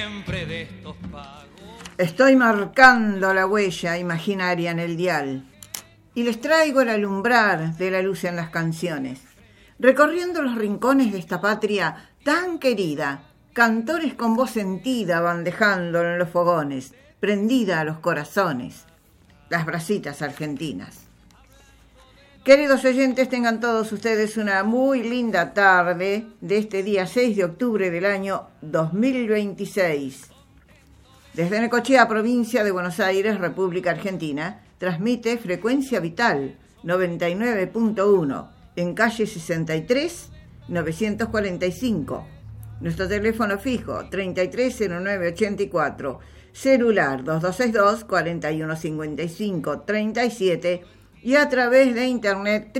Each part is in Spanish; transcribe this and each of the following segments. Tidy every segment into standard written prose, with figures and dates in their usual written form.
siempre de estos pagos. Estoy marcando la huella imaginaria en el dial y les traigo el alumbrar de la luz en las canciones. Recorriendo los rincones de esta patria tan querida, cantores con voz sentida van dejándolo en los fogones, prendida a los corazones, las brasitas argentinas. Queridos oyentes, tengan todos ustedes una muy linda tarde de este día 6 de octubre del año 2026. Desde Necochea, provincia de Buenos Aires, República Argentina, transmite Frecuencia Vital 99.1 en calle 63, 945. Nuestro teléfono fijo 330984, celular 2262-4155-37 y a través de internet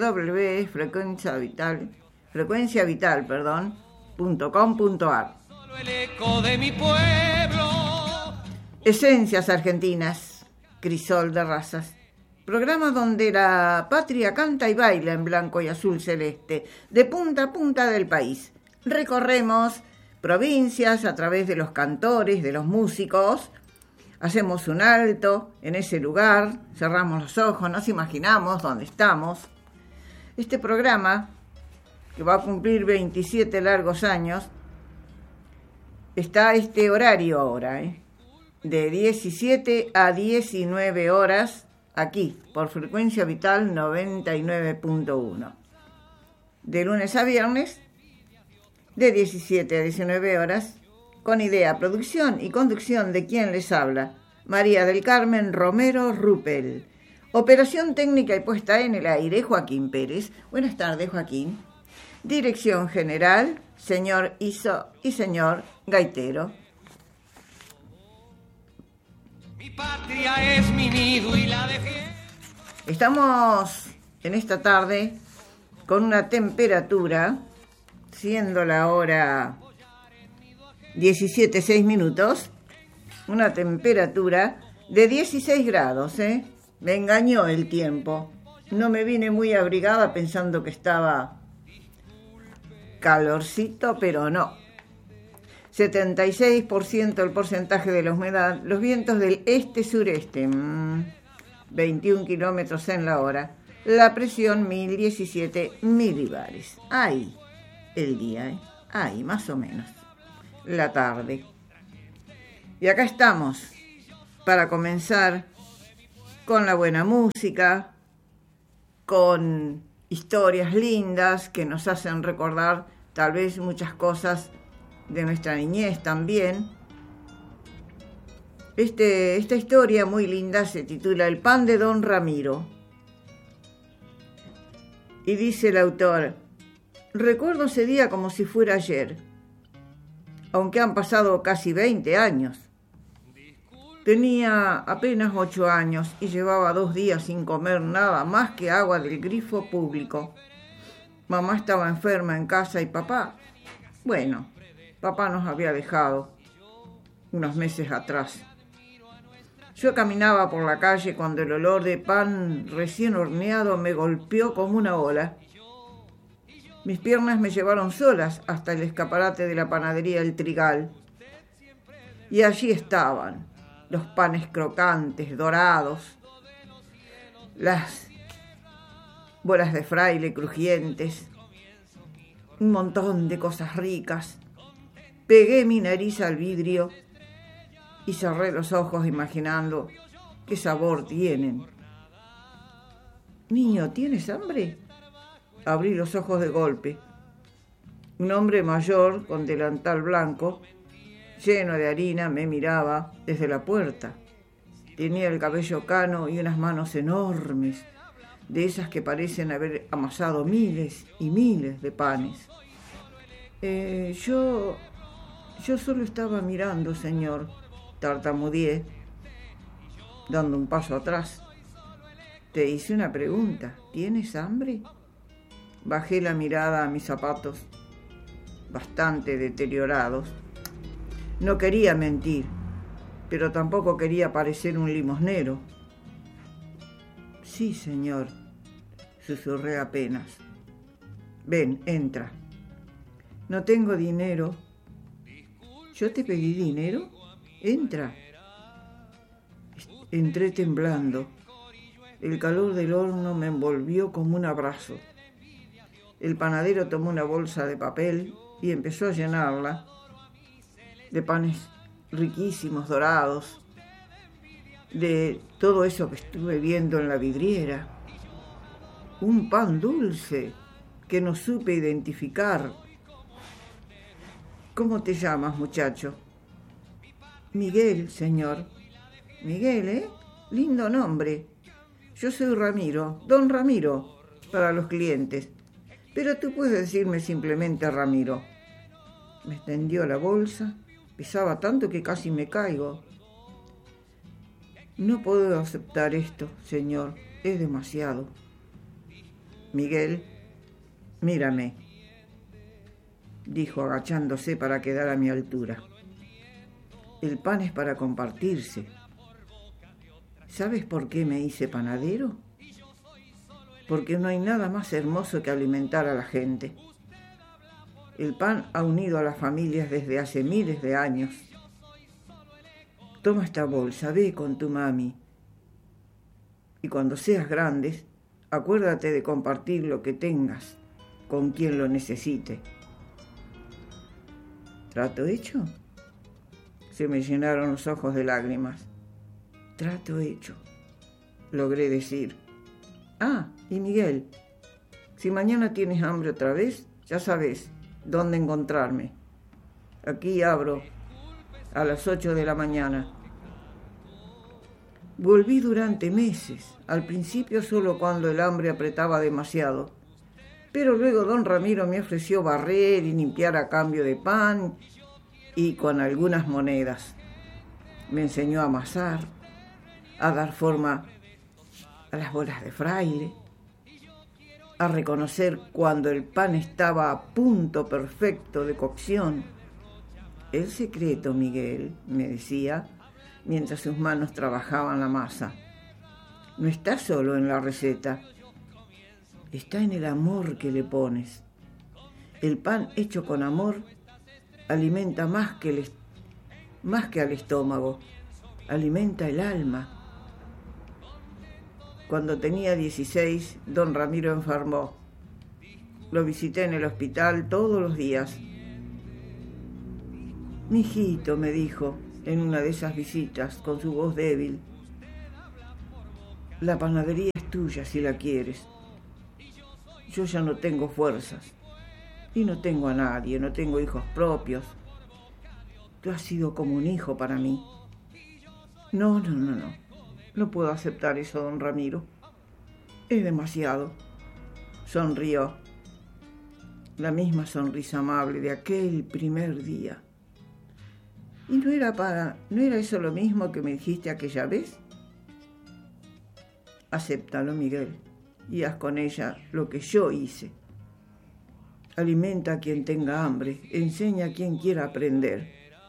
www.frecuenciavital.com.ar. Solo el eco de mi pueblo. Esencias argentinas, crisol de razas. Programa donde la patria canta y baila en blanco y azul celeste, de punta a punta del país. Recorremos provincias a través de los cantores, de los músicos. Hacemos un alto en ese lugar, cerramos los ojos, nos imaginamos dónde estamos. Este programa, que va a cumplir 27 largos años, está a este horario ahora, de 17 a 19 horas, aquí, por Frecuencia Vital 99.1. De lunes a viernes, de 17 a 19 horas, con idea, producción y conducción de quien les habla, María del Carmen Romero Rupel. Operación técnica y puesta en el aire, Joaquín Pérez. Buenas tardes, Joaquín. Dirección general, señor Iso y señor Gaitero. Mi patria es mi nido y la dejé. Estamos en esta tarde con una temperatura, siendo la hora 17:06, una temperatura de 16 grados, Me engañó el tiempo. No me vine muy abrigada pensando que estaba calorcito, pero no. 76% el porcentaje de la humedad, los vientos del este-sureste, 21 kilómetros en la hora, la presión 1017 milibares. Ahí el día, ahí más o menos, la tarde. Y acá estamos para comenzar con la buena música, con historias lindas que nos hacen recordar tal vez muchas cosas de nuestra niñez también. Esta historia muy linda se titula El pan de Don Ramiro. Y dice el autor: recuerdo ese día como si fuera ayer, aunque han pasado casi 20 años. Tenía apenas 8 años y llevaba 2 días sin comer nada más que agua del grifo público. Mamá estaba enferma en casa y papá nos había dejado unos meses atrás. Yo caminaba por la calle cuando el olor de pan recién horneado me golpeó como una ola. Mis piernas me llevaron solas hasta el escaparate de la panadería El Trigal. Y allí estaban los panes crocantes, dorados, las bolas de fraile crujientes, un montón de cosas ricas. Pegué mi nariz al vidrio y cerré los ojos imaginando qué sabor tienen. Niño, ¿tienes hambre? Abrí los ojos de golpe. Un hombre mayor con delantal blanco, lleno de harina, me miraba desde la puerta. Tenía el cabello cano y unas manos enormes, de esas que parecen haber amasado miles y miles de panes. Yo solo estaba mirando, señor, tartamudeé, dando un paso atrás. Te hice una pregunta, ¿tienes hambre? Bajé la mirada a mis zapatos, bastante deteriorados. No quería mentir, pero tampoco quería parecer un limosnero. Sí, señor, susurré apenas. Ven, entra. No tengo dinero. ¿Yo te pedí dinero? Entra. Entré temblando. El calor del horno me envolvió como un abrazo. El panadero tomó una bolsa de papel y empezó a llenarla de panes riquísimos, dorados, de todo eso que estuve viendo en la vidriera. Un pan dulce que no supe identificar. ¿Cómo te llamas, muchacho? Miguel, señor. Miguel, ¿eh? Lindo nombre. Yo soy Ramiro, don Ramiro, para los clientes. Pero tú puedes decirme simplemente Ramiro. Me extendió la bolsa. Pesaba tanto que casi me caigo. No puedo aceptar esto, señor. Es demasiado. Miguel, mírame, dijo agachándose para quedar a mi altura. El pan es para compartirse. ¿Sabes por qué me hice panadero? Porque no hay nada más hermoso que alimentar a la gente. El pan ha unido a las familias desde hace miles de años. Toma esta bolsa, ve con tu mami. Y cuando seas grande, acuérdate de compartir lo que tengas con quien lo necesite. ¿Trato hecho? Se me llenaron los ojos de lágrimas. Trato hecho, logré decir. Ah, y Miguel, si mañana tienes hambre otra vez, ya sabes dónde encontrarme. Aquí abro a las 8 de la mañana. Volví durante meses, al principio solo cuando el hambre apretaba demasiado, pero luego don Ramiro me ofreció barrer y limpiar a cambio de pan y con algunas monedas. Me enseñó a amasar, a dar forma a las bolas de fraile, a reconocer cuando el pan estaba a punto perfecto de cocción. El secreto, Miguel, me decía, mientras sus manos trabajaban la masa, no está solo en la receta, está en el amor que le pones. El pan hecho con amor alimenta más que al estómago, alimenta el alma. Cuando tenía 16, don Ramiro enfermó. Lo visité en el hospital todos los días. Mijito, me dijo en una de esas visitas con su voz débil, la panadería es tuya si la quieres. Yo ya no tengo fuerzas y no tengo a nadie, no tengo hijos propios. Tú has sido como un hijo para mí. No. No puedo aceptar eso, don Ramiro. Es demasiado. Sonrió. La misma sonrisa amable de aquel primer día. ¿Y no era eso lo mismo que me dijiste aquella vez? Acéptalo, Miguel, y haz con ella lo que yo hice. Alimenta a quien tenga hambre, enseña a quien quiera aprender.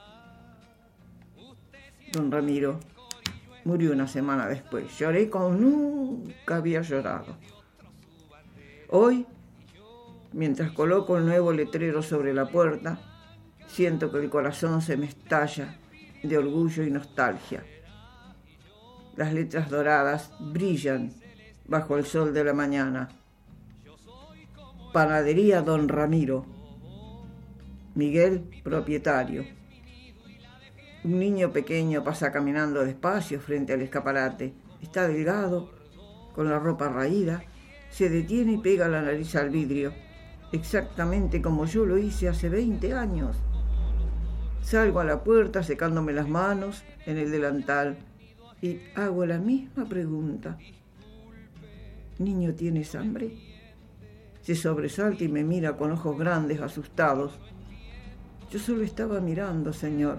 Don Ramiro murió una semana después. Lloré como nunca había llorado. Hoy, mientras coloco el nuevo letrero sobre la puerta, siento que el corazón se me estalla de orgullo y nostalgia. Las letras doradas brillan bajo el sol de la mañana. Panadería Don Ramiro. Miguel, propietario. Un niño pequeño pasa caminando despacio frente al escaparate. Está delgado, con la ropa raída. Se detiene y pega la nariz al vidrio, exactamente como yo lo hice hace 20 años. Salgo a la puerta secándome las manos en el delantal y hago la misma pregunta. ¿Niño, tienes hambre? Se sobresalta y me mira con ojos grandes, asustados. Yo solo estaba mirando, señor.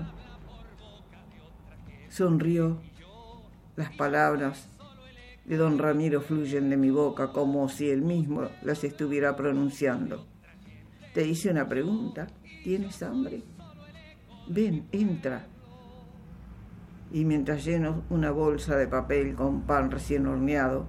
Sonrió. Las palabras de don Ramiro fluyen de mi boca como si él mismo las estuviera pronunciando. Te hice una pregunta. ¿Tienes hambre? Ven, entra. Y mientras lleno una bolsa de papel con pan recién horneado,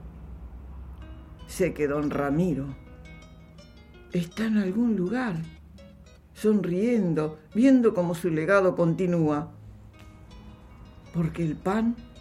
sé que don Ramiro está en algún lugar, sonriendo, viendo cómo su legado continúa. Porque el pan